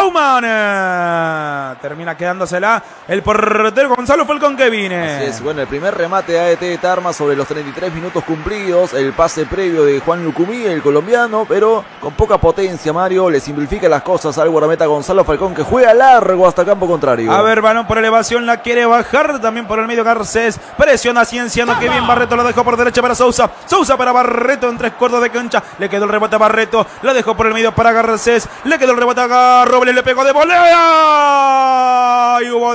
Bauman. Termina quedándosela el portero Gonzalo Falcón que viene. Así es, bueno, el primer remate de ADT de Tarma sobre los 33 minutos cumplidos, el pase previo de Juan Lucumí, el colombiano, pero con poca potencia, Mario, le simplifica las cosas al guardameta Gonzalo Falcón, que juega largo hasta campo contrario. A ver, balón por elevación, la quiere bajar, también por el medio Garcés, presiona a Cienciano, que bien Barreto, lo dejó por derecha para Sousa, Sousa para Barreto en 3/4 de cancha, le quedó el rebote a Barreto, la dejó por el medio para Garcés, le quedó el rebote a Robles, le pegó de volea, y hubo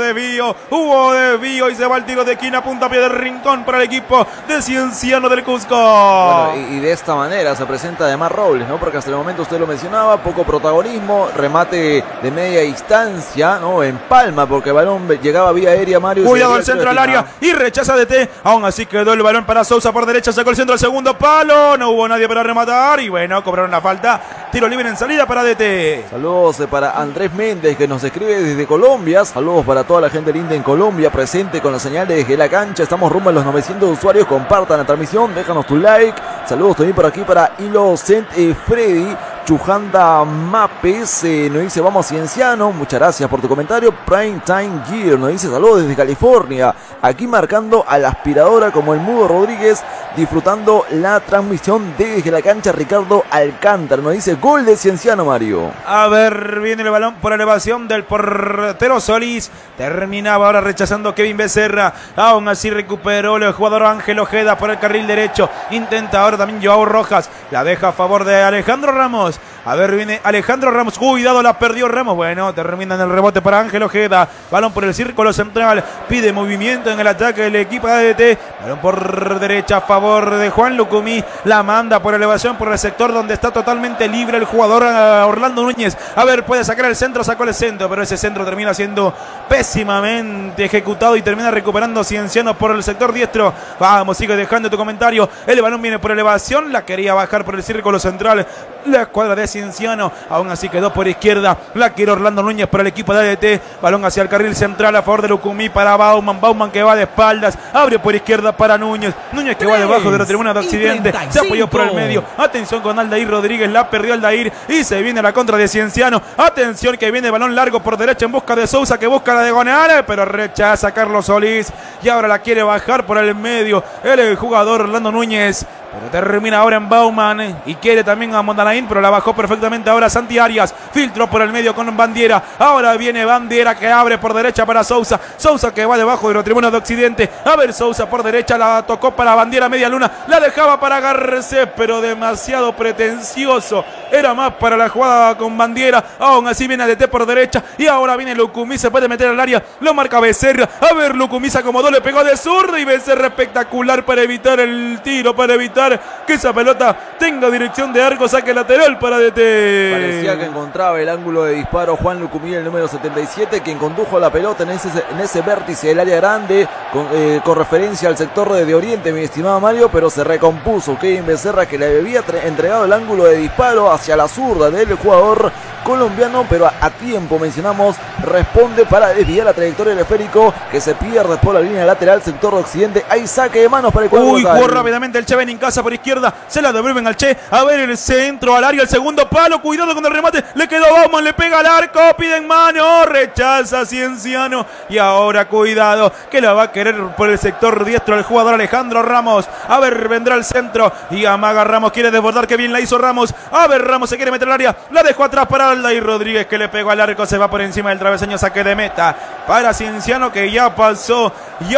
desvío y se va el tiro de esquina, puntapié de rincón para el equipo de Cienciano del Cusco. Bueno, y de esta manera se presenta además Robles, ¿no? Porque hasta el momento usted lo mencionaba, poco protagonismo, remate de media distancia, ¿no? En palma, porque el balón llegaba vía aérea, Mario. Cuidado el centro al área y rechaza DT, aún así quedó el balón para Sousa por derecha, sacó el centro al segundo palo, no hubo nadie para rematar y bueno, cobraron la falta, tiro libre en salida para DT. Saludos para Andrés Méndez, que nos escribe desde Colombia, saludos para toda la gente linda en Colombia, presente con la señal desde la cancha, estamos rumbo a los 900 usuarios, compartan la transmisión, déjanos tu like, saludos también por aquí para Innocent Freddy, Chujanda Mapes, nos dice vamos Cienciano, muchas gracias por tu comentario. Prime Time Gear nos dice saludos desde California, aquí marcando a la aspiradora como el Mudo Rodríguez, disfrutando la transmisión desde la cancha. Ricardo Alcántara nos dice gol de Cienciano, Mario. A ver, viene el balón por elevación del portero Solís, terminaba ahora rechazando Kevin Becerra, aún así recuperó el jugador Ángel Ojeda por el carril derecho, intenta ahora también Joao Rojas, la deja a favor de Alejandro Ramos. A ver, viene Alejandro Ramos, cuidado, la perdió Ramos, bueno, termina en el rebote para Ángel Ojeda, balón por el círculo central, pide movimiento en el ataque del equipo de ADT, balón por derecha a favor de Juan Lucumí, la manda por elevación por el sector donde está totalmente libre el jugador Orlando Núñez. A ver, puede sacar el centro, sacó el centro, pero ese centro termina siendo pésimamente ejecutado y termina recuperando Cienciano por el sector diestro. Vamos, sigue dejando tu comentario, el balón viene por elevación, la quería bajar por el círculo central, la escuadra de Cienciano, aún así quedó por izquierda, la quiere Orlando Núñez para el equipo de ADT, balón hacia el carril central a favor de Lucumí para Bauman que va de espaldas, abre por izquierda para Núñez que va debajo de la tribuna de Occidente, se apoyó por el medio, atención con Aldair Rodríguez, la perdió Aldair y se viene la contra de Cienciano, atención que viene el balón largo por derecha en busca de Sousa, que busca la diagonal, pero rechaza Carlos Solís y ahora la quiere bajar por el medio el jugador Orlando Núñez, pero termina ahora en Bauman y quiere también a Mondalain, pero la bajó perfectamente ahora Santi Arias, filtró por el medio con Bandiera, ahora viene Bandiera que abre por derecha para Sousa, Sousa que va debajo de la tribuna de Occidente, a ver Sousa por derecha, la tocó para Bandiera media luna, la dejaba para Garcés, pero demasiado pretencioso, era más para la jugada con Bandiera, aún así viene ADT por derecha y ahora viene Lucumí, se puede meter al área, lo marca Becerra, a ver Lucumí se acomodó, le pegó de zurda y Becerra espectacular para evitar el tiro, para evitar que esa pelota tenga dirección de arco, saque lateral para DT. Parecía que encontraba el ángulo de disparo Juan Lucumí, el número 77, quien condujo la pelota en ese vértice del área grande, con referencia al sector de Oriente, mi estimado Mario, pero se recompuso Kevin Becerra, que le había entregado el ángulo de disparo hacia la zurda del jugador colombiano, pero a tiempo, mencionamos, responde para desviar la trayectoria del esférico que se pierde por la línea lateral, sector de Occidente. Hay saque de manos para el cuadro local. Jugó rápidamente el Che Benincasa por izquierda, se la devuelven al Che, a ver el centro al área, el segundo palo, cuidado con el remate, le quedó Bauman, le pega al arco, pide en mano, rechaza Cienciano y ahora cuidado que la va a querer por el sector diestro el jugador Alejandro Ramos. A ver, vendrá el centro y amaga Ramos, quiere desbordar, que bien la hizo Ramos. A ver, Ramos se quiere meter al área, la dejó atrás para Aldair Rodríguez, que le pegó al arco, se va por encima del travesaño, saque de meta para Cienciano, que ya pasó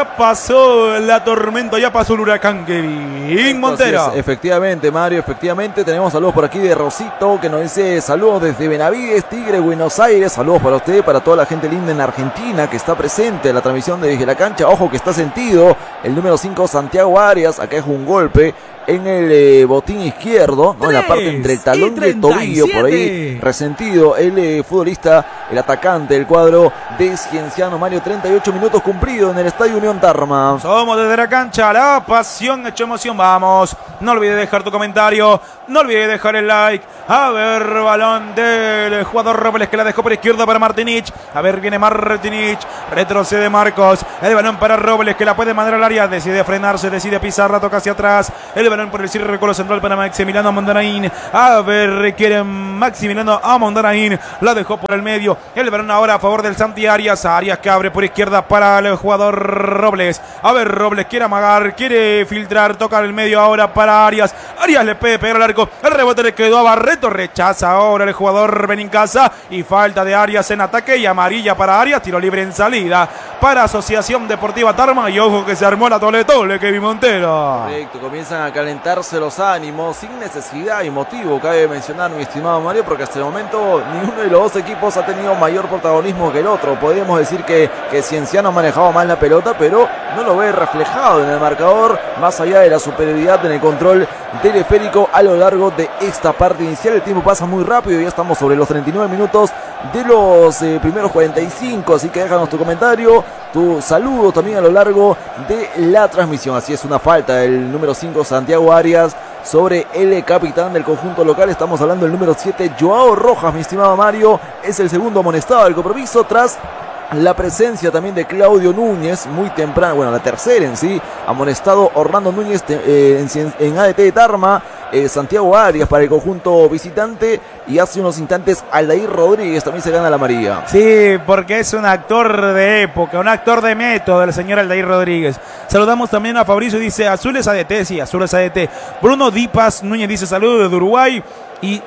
la tormenta, ya pasó el huracán Kevin Montero. Efectivamente, Mario, efectivamente, tenemos saludos por aquí de Rosito, que nos dice saludos desde Benavides, Tigre, Buenos Aires, saludos para usted, para toda la gente linda en Argentina que está presente en la transmisión de Desde la Cancha, ojo que está sentido el número 5 Santiago Arias, acá es un golpe en el botín izquierdo, ¿no? En la parte entre el talón y el tobillo, por ahí resentido el futbolista, el atacante del cuadro de Cienciano. Mario, 38 minutos cumplidos en el Estadio Unión Tarma. Somos desde la cancha, la pasión hecho emoción. Vamos, no olvides dejar tu comentario, no olvides dejar el like. A ver, balón del jugador Robles que la dejó por izquierda para Martinich. A ver, viene Martinich, retrocede Marcos. El balón para Robles que la puede mandar al área. Decide frenarse, decide pisar, la toca hacia atrás. El balón por el círculo central para Maximiliano Mondarain. A ver, quiere Maximiliano a Mondarain. La dejó por el medio. El balón ahora a favor del Santi Arias. Arias que abre por izquierda para el jugador Robles. A ver, Robles quiere amagar, quiere filtrar, toca el medio ahora para Arias. Arias le puede pegar al arco. El rebote le quedó a Barreto. Rechaza ahora el jugador Benincasa. Y falta de Arias en ataque y amarilla para Arias. Tiro libre en salida para Asociación Deportiva Tarma. Y ojo que se armó la tole Kevin Montero. Correcto, comienzan a calentarse los ánimos sin necesidad y motivo, cabe mencionar, mi estimado Mario, porque hasta el momento ninguno de los dos equipos ha tenido mayor protagonismo que el otro. Podríamos decir que Cienciano ha manejado más la pelota, pero no lo ve reflejado en el marcador, más allá de la superioridad en el control teleférico a lo largo de esta parte inicial. El tiempo pasa muy rápido, ya estamos sobre los 39 minutos de los primeros 45, así que déjanos tu comentario, tu saludo también a lo largo de la transmisión. Así es, una falta del número 5 Santiago Arias sobre el capitán del conjunto local. Estamos hablando del número 7 Joao Rojas, mi estimado Mario, es el segundo amonestado del compromiso tras la presencia también de Claudio Núñez muy temprano, bueno, la tercera en sí, amonestado Orlando Núñez en ADT de Tarma, Santiago Arias para el conjunto visitante y hace unos instantes Aldair Rodríguez también se gana la amarilla. Sí, porque es un actor de época, un actor de método el señor Aldair Rodríguez. Saludamos también a Fabricio, dice Azules ADT, sí, Azules ADT. Bruno Dipas Núñez dice saludos desde Uruguay y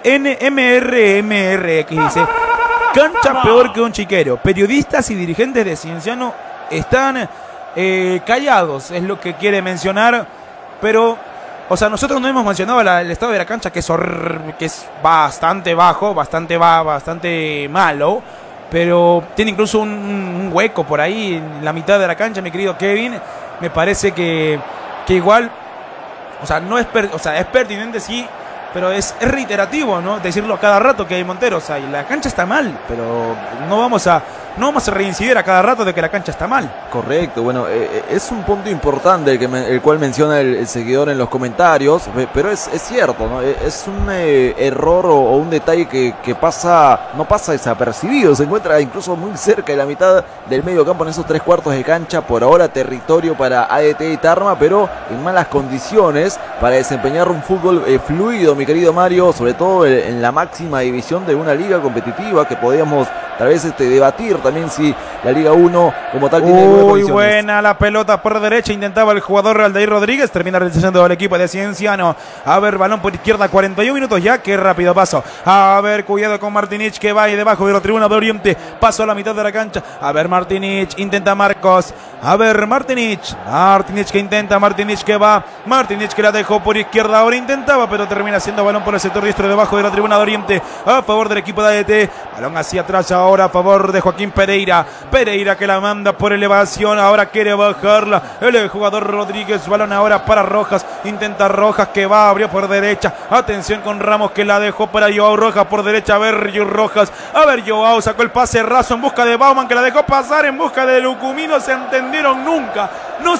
NMRMRX dice cancha peor que un chiquero. Periodistas y dirigentes de Cienciano están callados, es lo que quiere mencionar. Pero, o sea, nosotros no hemos mencionado el estado de la cancha, que es bastante bajo, bastante malo. Pero tiene incluso un hueco por ahí en la mitad de la cancha, mi querido Kevin. Me parece que igual, o sea, no es, es pertinente, sí. Pero es reiterativo, ¿no? Decirlo a cada rato que hay Montero. O sea, y la cancha está mal, pero no vamos a reincidir a cada rato de que la cancha está mal. Correcto, bueno, es un punto importante el cual menciona el seguidor en los comentarios, pero es cierto, ¿no? Es un error o un detalle que no pasa desapercibido. Se encuentra incluso muy cerca de la mitad del medio campo en esos 3/4 de cancha. Por ahora territorio para ADT y Tarma, pero en malas condiciones para desempeñar un fútbol fluido, mi querido Mario, sobre todo en la máxima división de una liga competitiva que podíamos tal vez debatir también si la Liga 1 como tal tiene muy buena la pelota por derecha, intentaba el jugador Aldair Rodríguez, termina realizando el equipo de Cienciano. A ver, balón por izquierda, 41 minutos ya, qué rápido paso. A ver, cuidado con Martinich que va ahí debajo de la tribuna de Oriente, paso a la mitad de la cancha. A ver, Martinich, intenta Marcos. A ver, Martinich que intenta, Martinich que va, Martinich que la dejó por izquierda, ahora intentaba, pero termina siendo balón por el sector diestro debajo de la tribuna de Oriente, a favor del equipo de ADT. Balón hacia atrás ahora a favor de Joaquín Pereira que la manda por elevación, ahora quiere bajarla el jugador Rodríguez. Balón ahora para Rojas, intenta Rojas que va, abrió por derecha, atención con Ramos que la dejó para Joao Rojas por derecha. A ver, Rojas, a ver, Joao sacó el pase raso en busca de Bauman que la dejó pasar en busca de Lucumí. No se entendieron nunca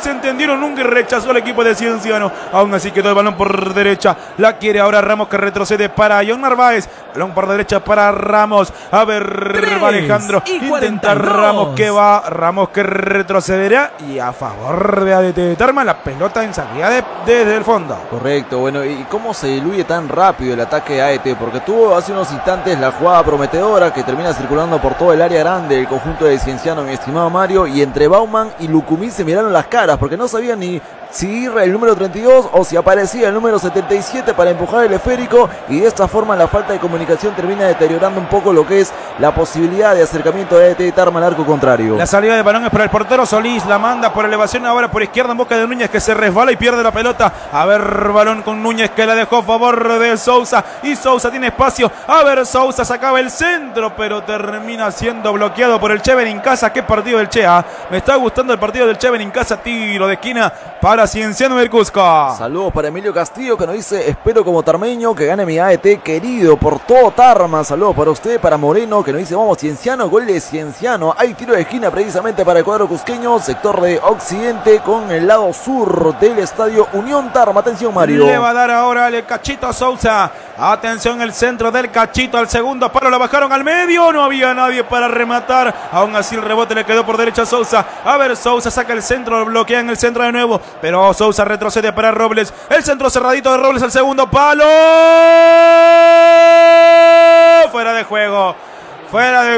y rechazó el equipo de Cienciano. Aún así quedó el balón por derecha, la quiere ahora Ramos que retrocede para John Narváez. Balón por derecha para Ramos. A ver, va Alejandro, intenta Ramos que retrocederá y a favor de ADT Tarma, la pelota en salida desde el fondo. Correcto, bueno, ¿y cómo se diluye tan rápido el ataque de ADT? Porque tuvo hace unos instantes la jugada prometedora que termina circulando por todo el área grande del conjunto de Cienciano, mi estimado Mario, y entre Bauman y Lucumí se miraron las caras porque no sabían ni si ir el número 32 o si aparecía el número 77 para empujar el esférico, y de esta forma la falta de comunicación termina deteriorando un poco lo que es la posibilidad de acercamiento de ADT Tarma al arco contrario. La salida de balón es para el portero Solís, la manda por elevación ahora por izquierda en busca de Núñez que se resbala y pierde la pelota. A ver, balón con Núñez que la dejó a favor de Sousa y Sousa tiene espacio. A ver, Sousa sacaba el centro pero termina siendo bloqueado por el Che Benincasa. Qué partido del Che, me está gustando el partido del Che Benincasa. tiro de esquina para Cienciano del Cusco. Saludos para Emilio Castillo, que nos dice: espero como tarmeño que gane mi AET querido por todo Tarma. Saludos para usted. Para Moreno, que nos dice: vamos Cienciano, gol de Cienciano. Hay tiro de esquina precisamente para el cuadro cusqueño, sector de occidente con el lado sur del estadio Unión Tarma. Atención, Mario. Le va a dar ahora el Cachito Sousa. Atención, el centro del Cachito al segundo palo, la bajaron al medio, no había nadie para rematar. Aún así el rebote le quedó por derecha a Sousa. A ver, Sousa saca el centro, lo bloquea en el centro de nuevo, pero Sousa retrocede para Robles. El centro cerradito de Robles al segundo palo. Fuera de juego. Fuera de